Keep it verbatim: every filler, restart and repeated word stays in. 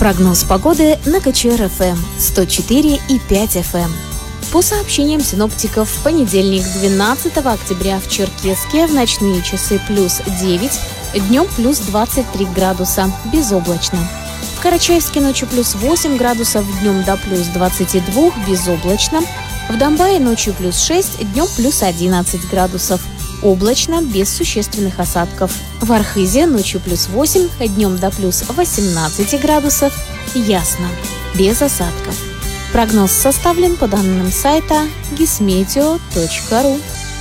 Прогноз погоды на КЧР-ФМ сто четыре и пять эф эм. По сообщениям синоптиков, в понедельник, двенадцатого октября, в Черкесске в ночные часы плюс девять, днем плюс двадцать три градуса, безоблачно. В Карачаевске ночью плюс восемь градусов, днем до плюс двадцати двух, безоблачно. В Домбае ночью плюс шесть, днем плюс одиннадцать градусов, облачно, без существенных осадков. В Архизе ночью плюс восемь, днем до плюс восемнадцати градусов, ясно, без осадков. Прогноз составлен по данным сайта гисметео точка ру.